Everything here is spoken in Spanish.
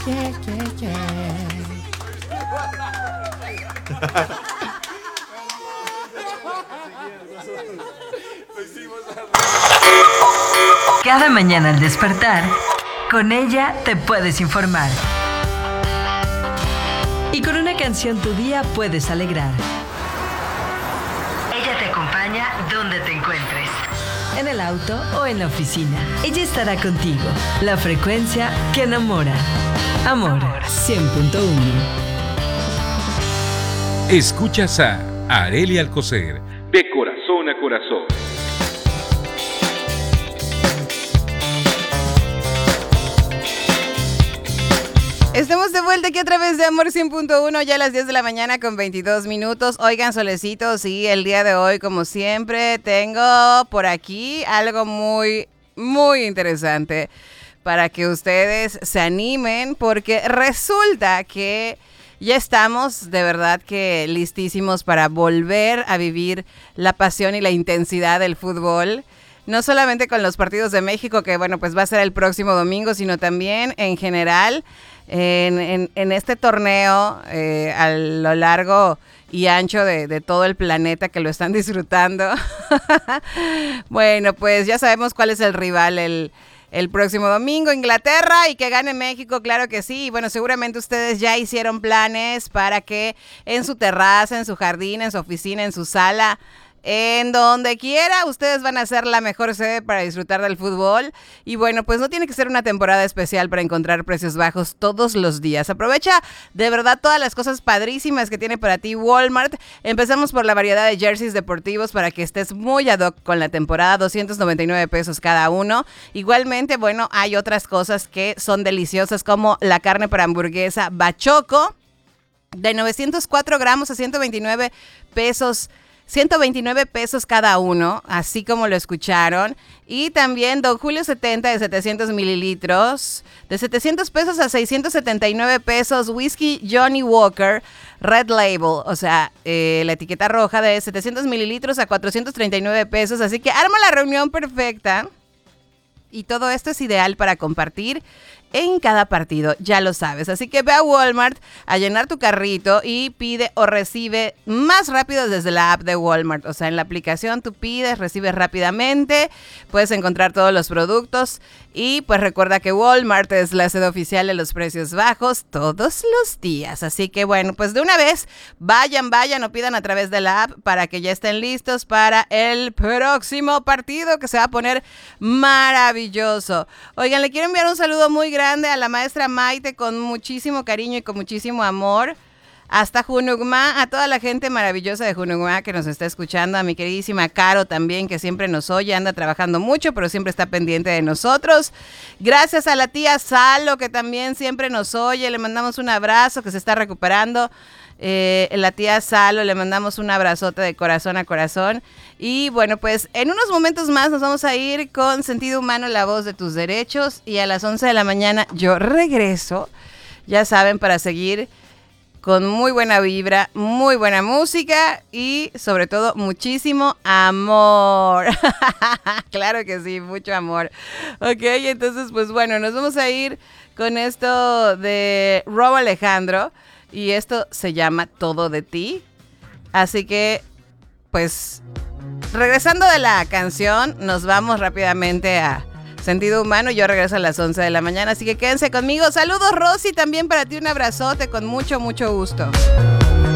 Cada mañana al despertar, con ella te puedes informar. Y con una canción tu día puedes alegrar. Ella te acompaña donde te encuentres. En el auto o en la oficina. Ella estará contigo. La frecuencia que enamora. Amor 100.1. Escuchas a Arely Alcocer, de corazón a corazón. Estamos de vuelta aquí a través de Amor 100.1, ya a las 10 de la mañana con 22 minutos. Oigan, solecitos, sí, el día de hoy, como siempre, tengo por aquí algo muy, muy interesante para que ustedes se animen, porque resulta que ya estamos de verdad que listísimos para volver a vivir la pasión y la intensidad del fútbol. No solamente con los partidos de México, que bueno, pues va a ser el próximo domingo, sino también en general en este torneo a lo largo y ancho de todo el planeta que lo están disfrutando. Bueno, pues ya sabemos cuál es el rival el próximo domingo, Inglaterra, y que gane México, claro que sí. Y bueno, seguramente ustedes ya hicieron planes para que en su terraza, en su jardín, en su oficina, en su sala, en donde quiera, ustedes van a ser la mejor sede para disfrutar del fútbol. Y bueno, pues no tiene que ser una temporada especial para encontrar precios bajos todos los días. Aprovecha de verdad todas las cosas padrísimas que tiene para ti Walmart. Empezamos por la variedad de jerseys deportivos para que estés muy ad hoc con la temporada, 299 pesos cada uno. Igualmente, bueno, hay otras cosas que son deliciosas, como la carne para hamburguesa Bachoco de 904 gramos a 129 pesos. 129 pesos cada uno, así como lo escucharon. Y también Don Julio 70 de 700 mililitros, de 700 pesos a 679 pesos. Whisky Johnny Walker Red Label, o sea, la etiqueta roja, de 700 mililitros a 439 pesos. Así que arma la reunión perfecta. Y todo esto es ideal para compartir en cada partido, ya lo sabes. Así que ve a Walmart a llenar tu carrito y pide o recibe más rápido desde la app de Walmart. O sea, en la aplicación tú pides, recibes rápidamente, puedes encontrar todos los productos. Y pues recuerda que Walmart es la sede oficial de los precios bajos todos los días. Así que bueno, pues de una vez vayan o pidan a través de la app para que ya estén listos para el próximo partido, que se va a poner maravilloso. Oigan, le quiero enviar un saludo muy grande a la maestra Maite con muchísimo cariño y con muchísimo amor. Hasta Junucma, a toda la gente maravillosa de Junucma que nos está escuchando, a mi queridísima Caro también, que siempre nos oye, anda trabajando mucho, pero siempre está pendiente de nosotros. Gracias a la tía Salo, que también siempre nos oye, le mandamos un abrazo, que se está recuperando. La tía Salo, le mandamos un abrazote de corazón a corazón. Y bueno, pues en unos momentos más nos vamos a ir con Sentido Humano, la voz de tus derechos, y a las 11 de la mañana yo regreso, ya saben, para seguir con muy buena vibra, muy buena música y sobre todo muchísimo amor. Claro que sí, mucho amor. Ok, entonces pues bueno, nos vamos a ir con esto de Robo Alejandro y esto se llama Todo de ti. Así que pues regresando de la canción, nos vamos rápidamente a Sentido Humano. Yo regreso a las 11 de la mañana, así que quédense conmigo. Saludos, Rosy, también para ti un abrazote con mucho, mucho gusto.